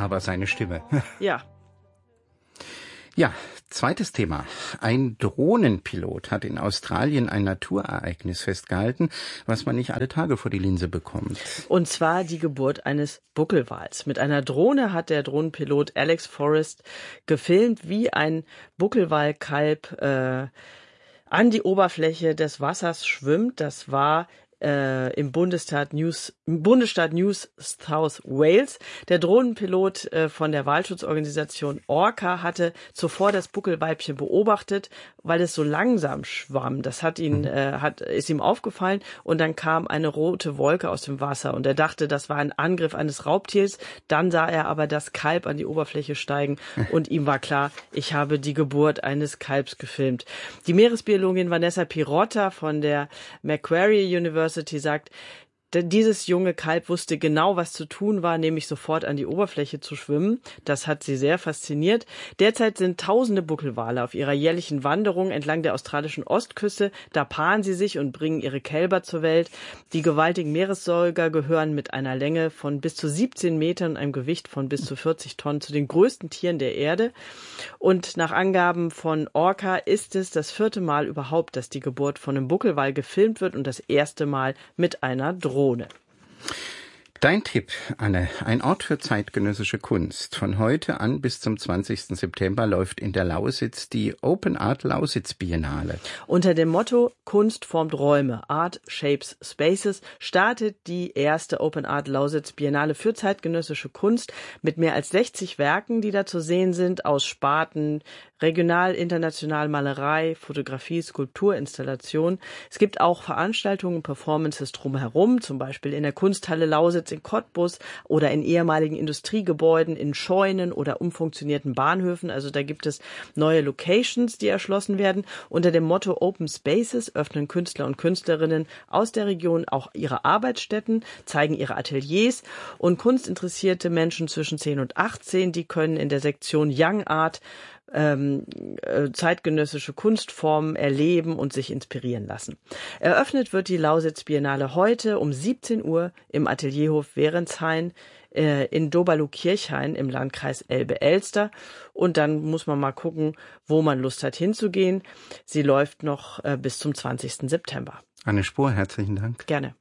aber seine Stimme. Ja. Ja, zweites Thema. Ein Drohnenpilot hat in Australien ein Naturereignis festgehalten, was man nicht alle Tage vor die Linse bekommt. Und zwar die Geburt eines Buckelwals. Mit einer Drohne hat der Drohnenpilot Alex Forrest gefilmt, wie ein Buckelwalkalb an die Oberfläche des Wassers schwimmt. Das war im Bundesstaat New South Wales. Der Drohnenpilot von der Walschutzorganisation Orca hatte zuvor das Buckelweibchen beobachtet, weil es so langsam schwamm. Das ist ihm aufgefallen und dann kam eine rote Wolke aus dem Wasser und er dachte, das war ein Angriff eines Raubtiers. Dann sah er aber das Kalb an die Oberfläche steigen und ihm war klar, ich habe die Geburt eines Kalbs gefilmt. Die Meeresbiologin Vanessa Pirotta von der Macquarie University sagt, dieses junge Kalb wusste genau, was zu tun war, nämlich sofort an die Oberfläche zu schwimmen. Das hat sie sehr fasziniert. Derzeit sind tausende Buckelwale auf ihrer jährlichen Wanderung entlang der australischen Ostküste. Da paaren sie sich und bringen ihre Kälber zur Welt. Die gewaltigen Meeressäuger gehören mit einer Länge von bis zu 17 Metern und einem Gewicht von bis zu 40 Tonnen zu den größten Tieren der Erde. Und nach Angaben von Orca ist es das 4. Mal überhaupt, dass die Geburt von einem Buckelwal gefilmt wird und das erste Mal mit einer Drohne. Dein Tipp, Anne, ein Ort für zeitgenössische Kunst. Von heute an bis zum 20. September läuft in der Lausitz die Open Art Lausitz Biennale. Unter dem Motto Kunst formt Räume, Art Shapes Spaces, startet die erste Open Art Lausitz Biennale für zeitgenössische Kunst mit mehr als 60 Werken, die da zu sehen sind, aus Sparten regional, international Malerei, Fotografie, Skulptur, Installation. Es gibt auch Veranstaltungen und Performances drumherum, zum Beispiel in der Kunsthalle Lausitz in Cottbus oder in ehemaligen Industriegebäuden, in Scheunen oder umfunktionierten Bahnhöfen. Also da gibt es neue Locations, die erschlossen werden. Unter dem Motto Open Spaces öffnen Künstler und Künstlerinnen aus der Region auch ihre Arbeitsstätten, zeigen ihre Ateliers und kunstinteressierte Menschen zwischen 10 und 18, die können in der Sektion Young Art zeitgenössische Kunstformen erleben und sich inspirieren lassen. Eröffnet wird die Lausitz Biennale heute um 17 Uhr im Atelierhof Wehrenshain in Doberlu-Kirchhain im Landkreis Elbe-Elster. Und dann muss man mal gucken, wo man Lust hat hinzugehen. Sie läuft noch bis zum 20. September. Anne Spohr, herzlichen Dank. Gerne.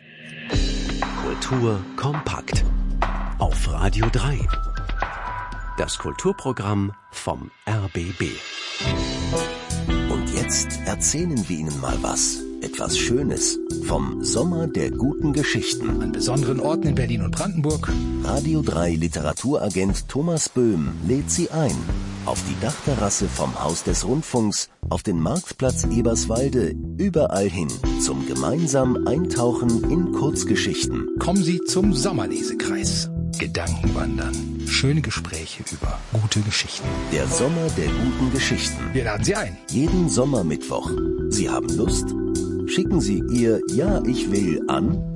Kultur kompakt auf Radio 3. Das Kulturprogramm vom RBB. Und jetzt erzählen wir Ihnen mal was. Etwas Schönes vom Sommer der guten Geschichten. An besonderen Orten in Berlin und Brandenburg. Radio 3 Literaturagent Thomas Böhm lädt Sie ein. Auf die Dachterrasse vom Haus des Rundfunks, auf den Marktplatz Eberswalde, überall hin zum gemeinsamen Eintauchen in Kurzgeschichten. Kommen Sie zum Sommerlesekreis. Gedankenwandern. Schöne Gespräche über gute Geschichten. Der Sommer der guten Geschichten. Wir laden Sie ein. Jeden Sommermittwoch. Sie haben Lust? Schicken Sie Ihr Ja, ich will an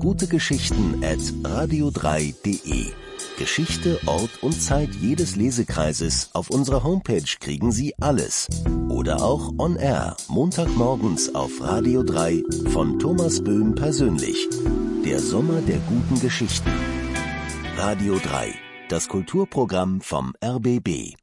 gutegeschichten@radio3.de. Geschichte, Ort und Zeit jedes Lesekreises. Auf unserer Homepage kriegen Sie alles. Oder auch on air, Montagmorgens auf Radio 3 von Thomas Böhm persönlich. Der Sommer der guten Geschichten. Radio 3, das Kulturprogramm vom RBB.